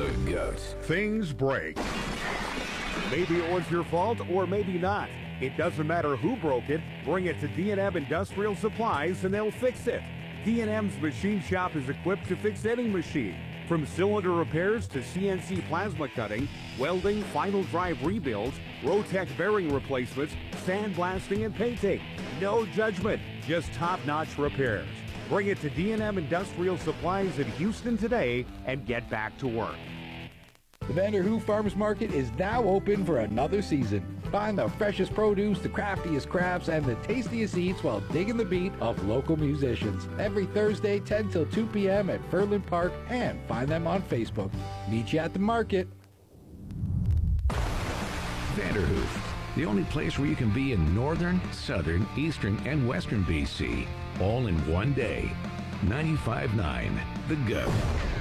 The GOAT. Things break. Maybe it was your fault or maybe not. It doesn't matter who broke it. Bring it to D&M Industrial Supplies and they'll fix it. D&M's machine shop is equipped to fix any machine. From cylinder repairs to CNC plasma cutting, welding, final drive rebuilds, Rotec bearing replacements, sandblasting, and painting. No judgment, just top-notch repairs. Bring it to D&M Industrial Supplies in Houston today and get back to work. The Vanderhoof Farmers Market is now open for another season. Find the freshest produce, the craftiest crafts, and the tastiest eats while digging the beat of local musicians. Every Thursday, 10 till 2 p.m. at Furland Park, and find them on Facebook. Meet you at the market. Vanderhoof, the only place where you can be in northern, southern, eastern, and western BC, all in one day. 95.9, The GOAT.